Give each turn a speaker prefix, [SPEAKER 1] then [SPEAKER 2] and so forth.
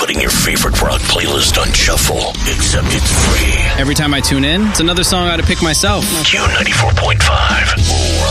[SPEAKER 1] putting your favorite rock playlist on shuffle, except it's free.
[SPEAKER 2] Every time I tune in, it's another song I had to pick myself.
[SPEAKER 1] Q94.5.